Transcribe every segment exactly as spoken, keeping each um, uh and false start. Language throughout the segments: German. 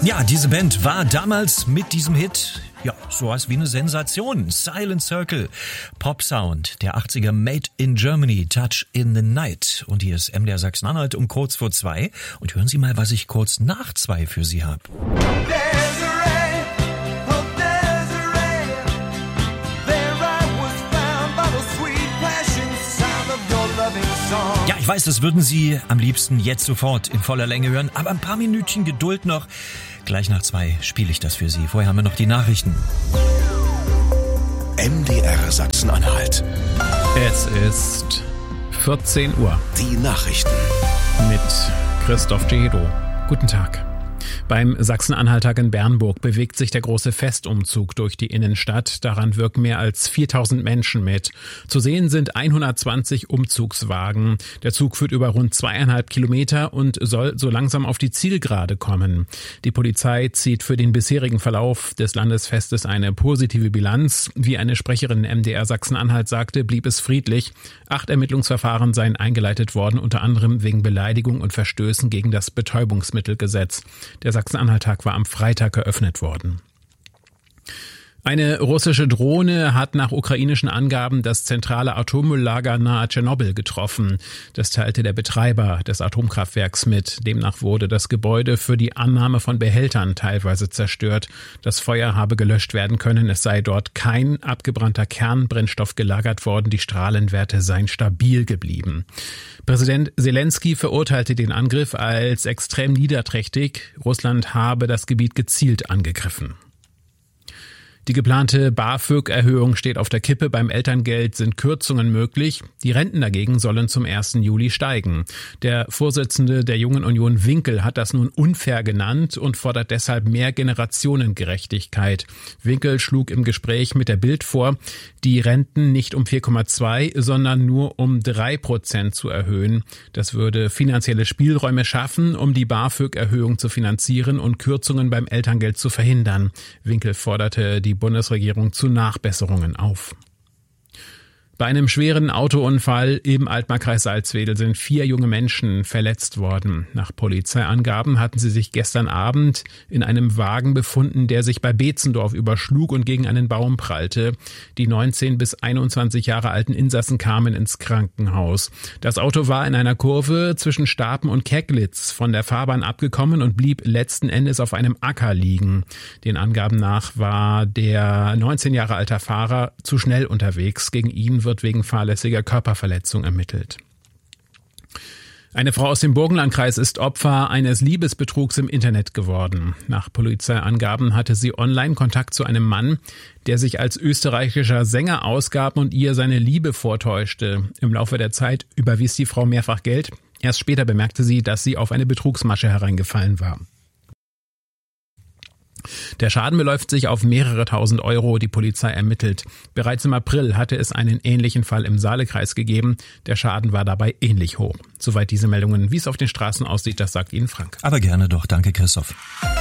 Ja, diese Band war damals mit diesem Hit, ja, sowas wie eine Sensation. Silent Circle, Pop-Sound der achtziger, Made in Germany, Touch in the Night. Und hier ist M D R Sachsen-Anhalt um kurz vor zwei. Und hören Sie mal, was ich kurz nach zwei für Sie habe. Ja, ich weiß, das würden Sie am liebsten jetzt sofort in voller Länge hören, aber ein paar Minütchen Geduld noch. Gleich nach zwei spiele ich das für Sie. Vorher haben wir noch die Nachrichten. M D R Sachsen-Anhalt. Es ist vierzehn Uhr. Die Nachrichten. Mit Christoph Gero. Guten Tag. Beim Sachsen-Anhalt-Tag in Bernburg bewegt sich der große Festumzug durch die Innenstadt. Daran wirken mehr als viertausend Menschen mit. Zu sehen sind hundertzwanzig Umzugswagen. Der Zug führt über rund zweieinhalb Kilometer und soll so langsam auf die Zielgerade kommen. Die Polizei zieht für den bisherigen Verlauf des Landesfestes eine positive Bilanz. Wie eine Sprecherin M D R Sachsen-Anhalt sagte, blieb es friedlich. Acht Ermittlungsverfahren seien eingeleitet worden, unter anderem wegen Beleidigung und Verstößen gegen das Betäubungsmittelgesetz. Der Sachsen-Anhalt-Tag war am Freitag eröffnet worden. Eine russische Drohne hat nach ukrainischen Angaben das zentrale Atommülllager nahe Tschernobyl getroffen. Das teilte der Betreiber des Atomkraftwerks mit. Demnach wurde das Gebäude für die Annahme von Behältern teilweise zerstört. Das Feuer habe gelöscht werden können. Es sei dort kein abgebrannter Kernbrennstoff gelagert worden. Die Strahlenwerte seien stabil geblieben. Präsident Zelensky verurteilte den Angriff als extrem niederträchtig. Russland habe das Gebiet gezielt angegriffen. Die geplante BAföG-Erhöhung steht auf der Kippe. Beim Elterngeld sind Kürzungen möglich. Die Renten dagegen sollen zum ersten Juli steigen. Der Vorsitzende der Jungen Union Winkel hat das nun unfair genannt und fordert deshalb mehr Generationengerechtigkeit. Winkel schlug im Gespräch mit der Bild vor, die Renten nicht um vier Komma zwei, sondern nur um drei Prozent zu erhöhen. Das würde finanzielle Spielräume schaffen, um die BAföG-Erhöhung zu finanzieren und Kürzungen beim Elterngeld zu verhindern. Winkel forderte die Die Bundesregierung zu Nachbesserungen auf. Bei einem schweren Autounfall im Altmarkkreis Salzwedel sind vier junge Menschen verletzt worden. Nach Polizeiangaben hatten sie sich gestern Abend in einem Wagen befunden, der sich bei Beetzendorf überschlug und gegen einen Baum prallte. Die neunzehn bis einundzwanzig Jahre alten Insassen kamen ins Krankenhaus. Das Auto war in einer Kurve zwischen Stapen und Keglitz von der Fahrbahn abgekommen und blieb letzten Endes auf einem Acker liegen. Den Angaben nach war der neunzehn Jahre alte Fahrer zu schnell unterwegs. Gegen ihn wird wegen fahrlässiger Körperverletzung ermittelt. Eine Frau aus dem Burgenlandkreis ist Opfer eines Liebesbetrugs im Internet geworden. Nach Polizeiangaben hatte sie online Kontakt zu einem Mann, der sich als österreichischer Sänger ausgab und ihr seine Liebe vortäuschte. Im Laufe der Zeit überwies die Frau mehrfach Geld. Erst später bemerkte sie, dass sie auf eine Betrugsmasche hereingefallen war. Der Schaden beläuft sich auf mehrere tausend Euro, die Polizei ermittelt. Bereits im April hatte es einen ähnlichen Fall im Saalekreis gegeben. Der Schaden war dabei ähnlich hoch. Soweit diese Meldungen. Wie es auf den Straßen aussieht, das sagt Ihnen Frank. Aber gerne doch. Danke, Christoph.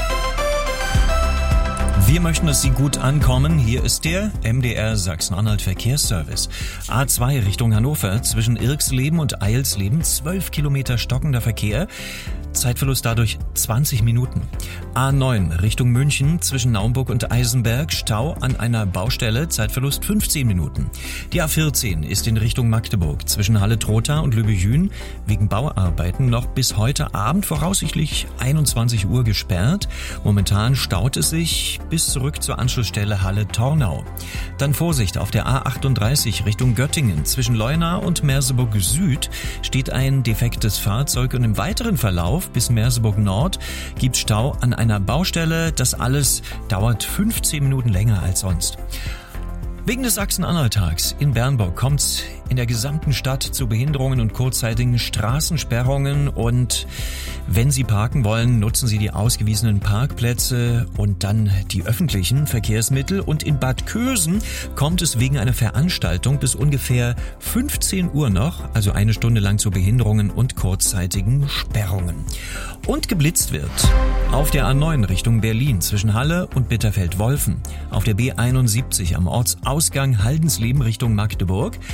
Wir möchten, dass Sie gut ankommen. Hier ist der M D R Sachsen-Anhalt Verkehrsservice. A zwei Richtung Hannover zwischen Irksleben und Eilsleben, zwölf Kilometer stockender Verkehr. Zeitverlust dadurch zwanzig Minuten. A neun Richtung München zwischen Naumburg und Eisenberg, Stau an einer Baustelle, Zeitverlust fünfzehn Minuten. Die A vierzehn ist in Richtung Magdeburg zwischen Halle-Trotha und Lübbe-Jühn wegen Bauarbeiten noch bis heute Abend voraussichtlich einundzwanzig Uhr gesperrt. Momentan staut es sich bis zurück zur Anschlussstelle Halle-Tornau. Dann Vorsicht, auf der A achtunddreißig Richtung Göttingen zwischen Leuna und Merseburg Süd steht ein defektes Fahrzeug und im weiteren Verlauf bis Merseburg Nord gibt Stau an einer Baustelle. Das alles dauert fünfzehn Minuten länger als sonst. Wegen des Sachsen-Anhalt-Tags in Bernburg kommt es in der gesamten Stadt zu Behinderungen und kurzzeitigen Straßensperrungen. Und wenn Sie parken wollen, nutzen Sie die ausgewiesenen Parkplätze und dann die öffentlichen Verkehrsmittel. Und in Bad Kösen kommt es wegen einer Veranstaltung bis ungefähr fünfzehn Uhr noch, also eine Stunde lang, zu Behinderungen und kurzzeitigen Sperrungen. Und geblitzt wird auf der A neun Richtung Berlin zwischen Halle und Bitterfeld-Wolfen, auf der B einundsiebzig am Ortsausgang Haldensleben Richtung Magdeburg, auf der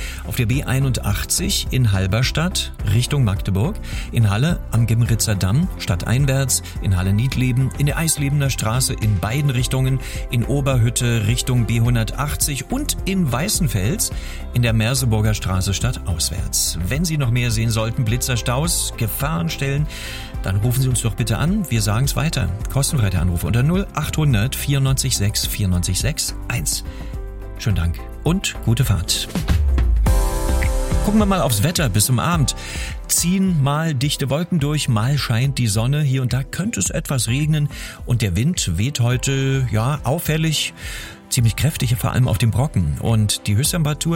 B einundachtzig in Halberstadt Richtung Magdeburg, in Halle am Gimritzer Damm stadteinwärts, in Halle-Niedleben, in der Eislebener Straße in beiden Richtungen, in Oberhütte Richtung B hundertachtzig und in Weißenfels in der Merseburger Straße stadtauswärts. Wenn Sie noch mehr sehen sollten, Blitzerstaus, Gefahrenstellen, dann rufen Sie uns doch bitte an. Wir sagen es weiter. Kostenfrei der Anruf unter null achthundert vierundneunzig sechs vierundneunzig sechs eins. Schönen Dank und gute Fahrt. Gucken wir mal aufs Wetter bis zum Abend. Ziehen mal dichte Wolken durch, mal scheint die Sonne. Hier und da könnte es etwas regnen und der Wind weht heute, ja, auffällig, ziemlich kräftig, vor allem auf dem Brocken. Und die Höchsttemperatur